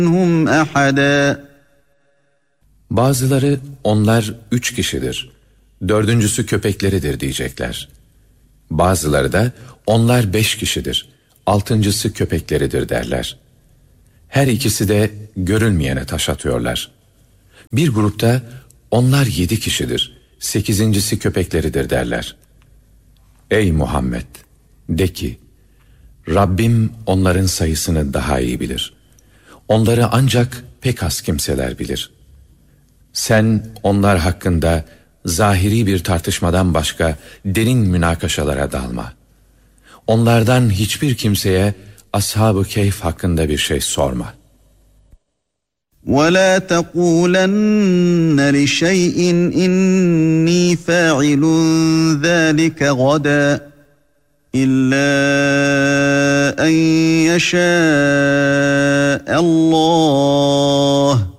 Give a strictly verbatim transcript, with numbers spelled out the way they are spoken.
منهم أحدا. Bazıları onlar üç kişidir, dördüncüsü köpekleridir diyecekler. Bazıları da onlar beş kişidir, altıncısı köpekleridir derler. Her ikisi de görülmeyene taş atıyorlar. Bir grupta onlar yedi kişidir, sekizincisi köpekleridir derler. Ey Muhammed! De ki, Rabbim onların sayısını daha iyi bilir. Onları ancak pek az kimseler bilir. Sen onlar hakkında zahiri bir tartışmadan başka derin münakaşalara dalma. Onlardan hiçbir kimseye Ashab-ı Kehf hakkında bir şey sorma. وَلَا تَقُولَنَّ لِشَيْءٍ إِنِّي فَاعِلٌ ذَٰلِكَ غَدًا إِلَّا أَنْ يَشَاءَ اللّٰهُ